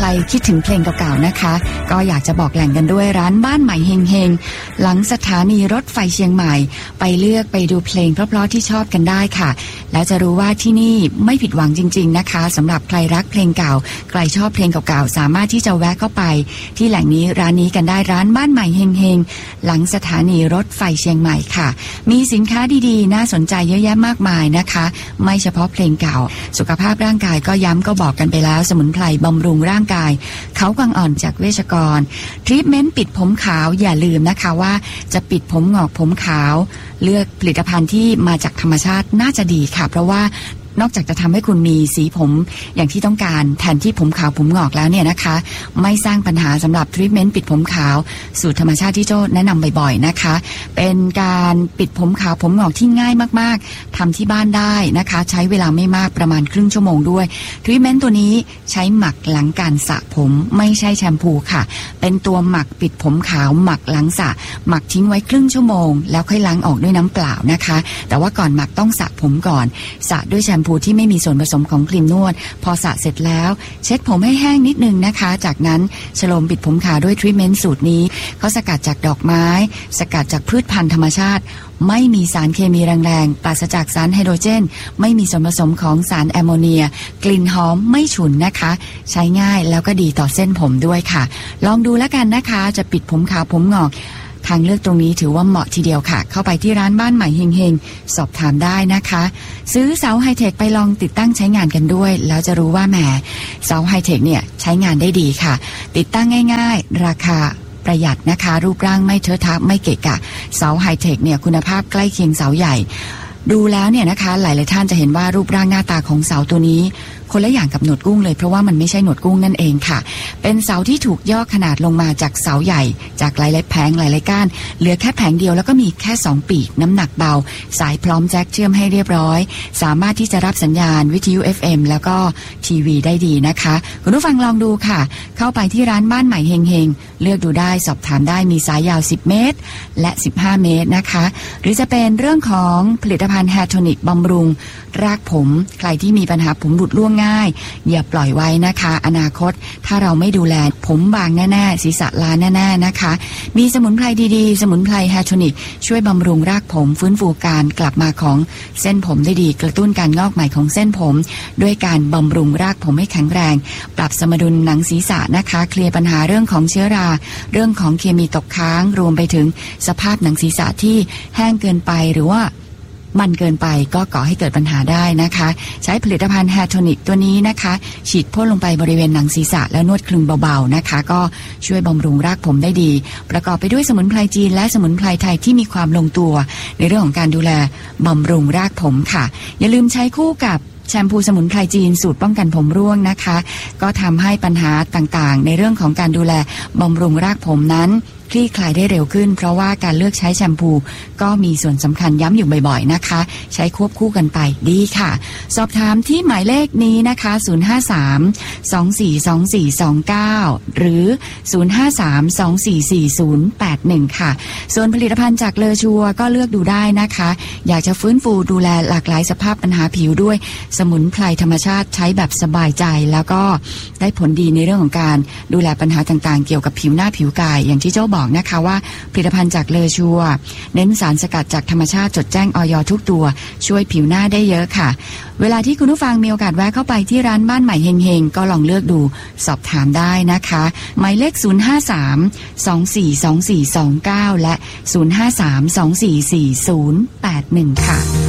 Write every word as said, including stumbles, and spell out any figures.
รคิดถึงเพลงเก่าๆนะคะก็อยากจะบอกแหล่งกันด้วยร้านบ้านใหม่เฮงๆหลังสถานีรถไฟเชียงใหม่ไปเลือกไปดูเพลงเพราะๆที่ชอบกันได้ค่ะแล้วจะรู้ว่าที่นี่ไม่ผิดหวังจริงๆนะคะสำหรับใครรักเพลงเก่าใครชอบเพลงเก่าๆสามารถที่จะแวะเข้าไปที่แหล่งนี้ร้านนี้กันได้ร้านบ้านใหม่เฮงๆหลังสถานีรถไฟเชียงใหม่ค่ะมีสินค้าดีๆน่าสนใจเยอะแยะมากมายนะคะไม่เฉพาะเพลงเก่าสุขภาพร่างกายก็ย้ำก็บอกกันไปแล้วสมุนไพรบำรุงร่างกายเขากวางอ่อนจากเวชกรทรีทเมนต์ปิดผมขาวอย่าลืมนะคะว่าจะปิดผมงอกผมขาวเลือกผลิตภัณฑ์ที่มาจากธรรมชาติน่าจะดีค่ะเพราะว่านอกจากจะทำให้คุณมีสีผมอย่างที่ต้องการแทนที่ผมขาวผมงอกแล้วเนี่ยนะคะไม่สร้างปัญหาสำหรับทรีทเมนต์ปิดผมขาวสูตรธรรมชาติที่โจ้แนะนำบ่อยๆนะคะเป็นการปิดผมขาวผมงอกที่ง่ายมากๆทำที่บ้านได้นะคะใช้เวลาไม่มากประมาณครึ่งชั่วโมงด้วยทรีทเมนต์ตัวนี้ใช้หมักหลังการสระผมไม่ใช่แชมพูค่ะเป็นตัวหมักปิดผมขาวหมักหลังสระหมักทิ้งไว้ครึ่งชั่วโมงแล้วค่อยล้างออกด้วยน้ำเปล่านะคะแต่ว่าก่อนหมักต้องสระผมก่อนสระด้วยแชมพูที่ไม่มีส่วนผสมของครีมนวดพอสระเสร็จแล้วเช็ดผมให้แห้งนิดนึงนะคะจากนั้นฉโลมปิดผมขาวด้วยทรีทเมนต์สูตรนี้เขาสกัดจากดอกไม้สกัดจากพืชพันธุ์ธรรมชาติไม่มีสารเคมีแรงๆปราศจากสารไฮโดรเจนไม่มีส่วนผสมของสารแอมโมเนียกลิ่นหอมไม่ฉุนนะคะใช้ง่ายแล้วก็ดีต่อเส้นผมด้วยค่ะลองดูแล้วกันนะคะจะปิดผมขาวผมงอกทางเลือกตรงนี้ถือว่าเหมาะทีเดียวค่ะเข้าไปที่ร้านบ้านใหม่เฮงๆสอบถามได้นะคะซื้อเสาไฮเทคไปลองติดตั้งใช้งานกันด้วยแล้วจะรู้ว่าแหมเสาไฮเทคเนี่ยใช้งานได้ดีค่ะติดตั้งง่ายๆราคาประหยัดนะคะรูปร่างไม่เทอะทะไม่เกะกะเสาไฮเทคเนี่ยคุณภาพใกล้เคียงเสาใหญ่ดูแล้วเนี่ยนะคะหลายๆท่านจะเห็นว่ารูปร่างหน้าตาของเสาตัวนี้คนละอย่างกับหนวดกุ้งเลยเพราะว่ามันไม่ใช่หนวดกุ้งนั่นเองค่ะเป็นเสาที่ถูกย่อขนาดลงมาจากเสาใหญ่จากหลายๆแผงหลายๆก้านเหลือแค่แผงเดียวแล้วก็มีแค่สองปีกน้ำหนักเบาสายพร้อมแจ็คเชื่อมให้เรียบร้อยสามารถที่จะรับสัญญาณวิทยุ เอฟ เอ็ม แล้วก็ทีวีได้ดีนะคะคุณผู้ฟังลองดูค่ะเข้าไปที่ร้านบ้านใหม่เฮงๆเลือกดูได้สอบถามได้มีสายยาวสิบเมตรและสิบห้าเมตรนะคะหรือจะเป็นเรื่องของผลิตภัณฑ์แฮร์โทนิกบำรุงรากผมใครที่มีปัญหาผมหลุดร่วงง่ายอย่าปล่อยไว้นะคะอนาคตถ้าเราไม่ดูแลผมบางแน่ๆศีรษะล้านแน่ๆนะคะมีสมุนไพรดีๆสมุนไพรแฮร์โทนิกช่วยบำรุงรากผมฟื้นฟูการกลับมาของเส้นผมได้ดีกระตุ้นการงอกใหม่ของเส้นผมด้วยการบำรุงรากผมให้แข็งแรงปรับสมดุลหนังศีรษะนะคะเคลียร์ปัญหาเรื่องของเชื้อราเรื่องของเคมีตกค้างรวมไปถึงสภาพหนังศีรษะที่แห้งเกินไปหรือว่ามันเกินไปก็ก่อให้เกิดปัญหาได้นะคะใช้ผลิตภัณฑ์แฮร์โทนิกตัวนี้นะคะฉีดพ่นลงไปบริเวณหนังศีรษะแล้วนวดคลึงเบาๆนะคะก็ช่วยบำรุงรากผมได้ดีประกอบไปด้วยสมุนไพรจีนและสมุนไพรไทยที่มีความลงตัวในเรื่องของการดูแลบำรุงรากผมค่ะอย่าลืมใช้คู่กับแชมพูสมุนไพรจีนสูตรป้องกันผมร่วงนะคะก็ทำให้ปัญหาต่างๆในเรื่องของการดูแลบำรุงรากผมนั้นคลี่คลายได้เร็วขึ้นเพราะว่าการเลือกใช้แชมพูก็มีส่วนสำคัญย้ำอยู่บ่อยๆนะคะใช้ควบคู่กันไปดีค่ะสอบถามที่หมายเลขนี้นะคะศูนย์ ห้า สาม สอง สี่ สอง สี่ สอง เก้าหรือศูนย์ ห้า สาม สอง สี่ สี่ ศูนย์ แปด หนึ่งค่ะส่วนผลิตภัณฑ์จากเลอชัวก็เลือกดูได้นะคะอยากจะฟื้นฟูดูแลหลากหลายสภาพปัญหาผิวด้วยสมุนไพรธรรมชาติใช้แบบสบายใจแล้วก็ได้ผลดีในเรื่องของการดูแลปัญหาต่างๆเกี่ยวกับผิวหน้าผิวกายอย่างที่เจ้าบอกนะคะว่าผลิตภัณฑ์จากเลอชัวเน้นสารสกัดจากธรรมชาติจดแจ้งอย.ทุกตัวช่วยผิวหน้าได้เยอะค่ะเวลาที่คุณผู้ฟังมีโอกาสแวะเข้าไปที่ร้านบ้านใหม่เฮงๆก็ลองเลือกดูสอบถามได้นะคะหมายเลขศูนย์ ห้า สาม สอง สี่ สอง สี่ สอง เก้าและศูนย์ ห้า สาม สอง สี่ สี่ ศูนย์ แปด หนึ่งค่ะ